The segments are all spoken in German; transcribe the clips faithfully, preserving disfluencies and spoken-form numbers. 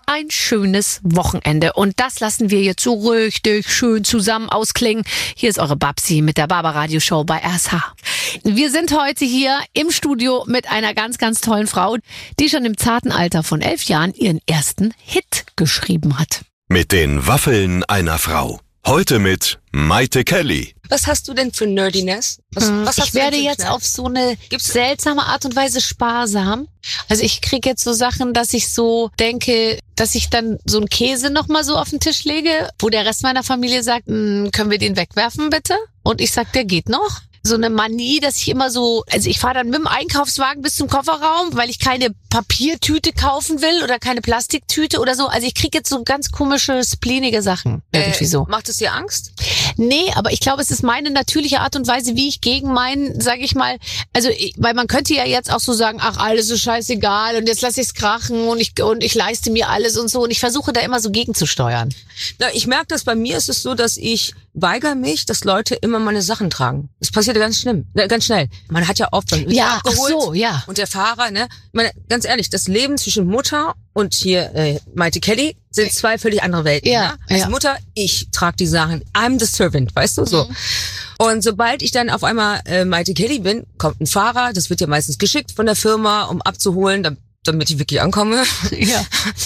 ein schönes Wochenende. Und das lassen wir jetzt so richtig schön zusammen ausklingen. Hier ist eure Babsi mit der Barbaradio-Show bei R S H. Wir sind heute hier im Studio mit einer ganz, ganz tollen Frau, die schon im zarten Alter von elf Jahren ihren ersten Hit geschrieben hat. Mit den Waffeln einer Frau. Heute mit Maite Kelly. Was hast du denn für Nerdiness? Was, was hast ich du denn werde für jetzt Knall? auf so eine Gibt's- seltsame Art und Weise sparsam. Also ich kriege jetzt so Sachen, dass ich so denke, dass ich dann so einen Käse nochmal so auf den Tisch lege, wo der Rest meiner Familie sagt, "Mm, können wir den wegwerfen bitte?" Und ich sag, der geht noch. So eine Manie, dass ich immer so, also ich fahre dann mit dem Einkaufswagen bis zum Kofferraum, weil ich keine Papiertüte kaufen will oder keine Plastiktüte oder so. Also ich kriege jetzt so ganz komische, spleenige Sachen. Irgendwie Äh, so. Macht es dir Angst? Nee, aber ich glaube, es ist meine natürliche Art und Weise, wie ich gegen meinen, sage ich mal, also ich- weil man könnte ja jetzt auch so sagen, ach, alles ist scheißegal und jetzt lasse ich's krachen und ich und ich leiste mir alles und so und ich versuche da immer so gegenzusteuern. Na, ich merke, dass bei mir ist es so, dass ich weigere mich, dass Leute immer meine Sachen tragen. Das passiert ja ganz schlimm, äh, ganz schnell. Man hat ja oft dann Ja, ach abgeholt so, ja. und der Fahrer, ne? Ich meine, ganz ehrlich, das Leben zwischen Mutter und hier äh, Maite Kelly sind zwei völlig andere Welten. Ja, ne? Als ja. Mutter, ich trage die Sachen. I'm the servant, weißt du so. Mhm. Und sobald ich dann auf einmal äh, Maite Kelly bin, kommt ein Fahrer. Das wird ja meistens geschickt von der Firma, um abzuholen, dam- damit ich wirklich ankomme. Ja.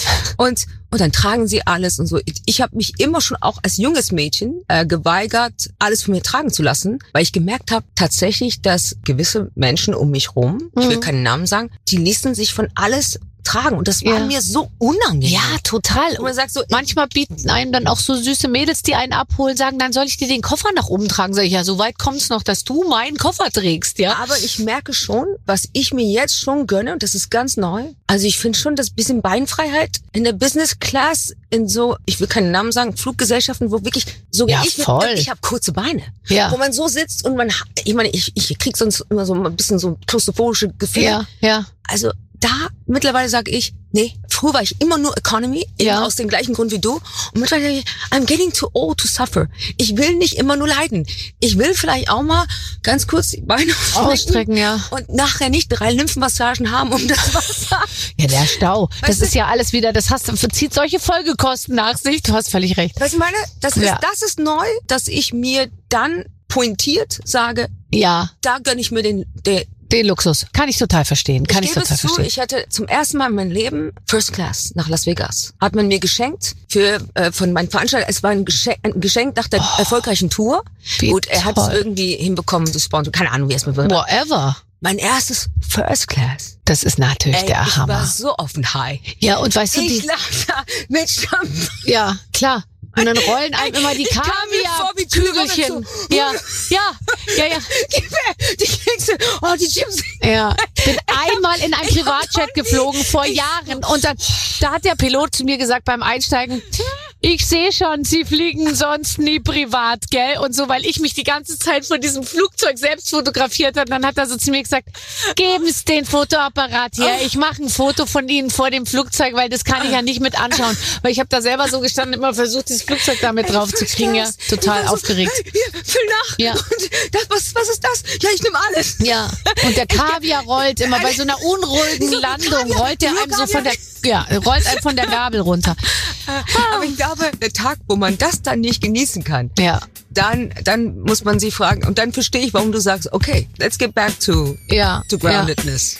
Und und dann tragen sie alles und so. Ich habe mich immer schon auch als junges Mädchen äh, geweigert, alles von mir tragen zu lassen, weil ich gemerkt habe tatsächlich, dass gewisse Menschen um mich rum, ich will Mhm. keinen Namen sagen, die ließen sich von alles tragen und das war Ja. mir so unangenehm. Ja, total. Und man sagt so, Manchmal bieten einem dann auch so süße Mädels, die einen abholen, sagen, dann soll ich dir den Koffer nach oben tragen. Sag ich, ja, so weit kommt's noch, dass du meinen Koffer trägst, ja? aber ich merke schon, was ich mir jetzt schon gönne, und das ist ganz neu. Also ich finde schon, das bisschen Beinfreiheit in der Business Class, in so, ich will keinen Namen sagen, Fluggesellschaften, wo wirklich so Ja, ich, voll. ich habe kurze Beine, Ja. wo man so sitzt und man, ha- ich meine, ich, ich krieg sonst immer so ein bisschen so klaustrophobische Gefühle. Ja, ja. Also da mittlerweile sage ich, nee, früher war ich immer nur Economy, eben Ja. aus dem gleichen Grund wie du. Und mittlerweile sage ich, I'm getting too old to suffer. Ich will nicht immer nur leiden. Ich will vielleicht auch mal ganz kurz die Beine Ausstrecken, ja. und nachher nicht drei Lymphmassagen haben, um das Wasser. Ja, der Stau. Das Weißt du- ist ja alles wieder, das hast, zieht solche Folgekosten nach sich. Du hast völlig recht. Weißt du, meine, das ist, Ja. das ist neu, dass ich mir dann pointiert sage, Ja, da gönne ich mir den, den den Luxus. Kann ich total verstehen. Kann ich, ich gebe total es zu, verstehen. ich hatte zum ersten Mal in meinem Leben First Class nach Las Vegas. Hat man mir geschenkt für äh, von meinen Veranstaltern. Es war ein Geschenk, ein Geschenk nach der erfolgreichen Tour. wie Gut, er hat es toll. irgendwie hinbekommen, das Sponsor. Keine Ahnung, wie es mir wird. Whatever. Mein erstes First Class. Das ist natürlich Ey, der ich war Hammer. so auf den High. Ja, und weißt du, Ich die, lag da mit Champagner. ja, klar. Und dann rollen einem Ey, immer die ich kam mir vor wie Kaviar-Kügelchen. Julia Roberts Ja, ja, ja, ja. Gib mir die Kekse. Oh, die Chips. Ja, ich bin einmal in einem Ich hab Privatjet noch nie- geflogen vor ich- Jahren und dann da hat der Pilot zu mir gesagt beim Einsteigen, ich sehe schon, Sie fliegen sonst nie privat, gell? Und so, weil ich mich die ganze Zeit von diesem Flugzeug selbst fotografiert habe, dann hat er so zu mir gesagt, geben Sie den Fotoapparat her, ich mache ein Foto von Ihnen vor dem Flugzeug, weil das kann ich ja nicht mit anschauen, weil ich habe da selber so gestanden, immer versucht, dieses Flugzeug da mit drauf zu kriegen, ja, total Ich war so, aufgeregt. Hier, füll nach. Ja. Und das, was, was ist das? Ja, ich nehme alles. Ja, und der Kaviar rollt immer bei so einer unruhigen So, Landung, Kaviar, rollt der nur einem so von der, Kaviar. ja, rollt einem von der Gabel runter. Aber ich glaube, der Tag, wo man das dann nicht genießen kann, Ja, dann, dann muss man sich fragen. Und dann verstehe ich, warum du sagst, okay, let's get back to, ja, to groundedness.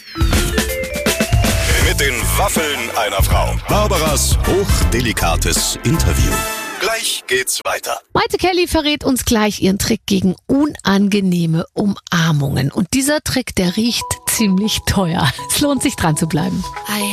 Mit den Waffeln einer Frau. Barbaras hochdelikates Interview. Gleich geht's weiter. Maite Kelly verrät uns gleich ihren Trick gegen unangenehme Umarmungen. Und dieser Trick, der riecht ziemlich teuer. Es lohnt sich dran zu bleiben.